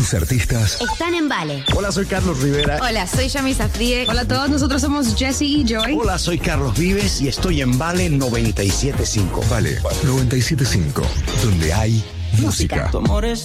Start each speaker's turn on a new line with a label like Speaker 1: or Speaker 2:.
Speaker 1: Tus artistas
Speaker 2: están en Vale.
Speaker 3: Hola, soy Carlos Rivera.
Speaker 4: Hola, soy Yami Safdie.
Speaker 5: Hola a todos, nosotros somos Jessie y Joy.
Speaker 3: Hola, soy Carlos Vives y estoy en Vale 97.5.
Speaker 1: Vale 97.5, donde hay música.
Speaker 2: Música.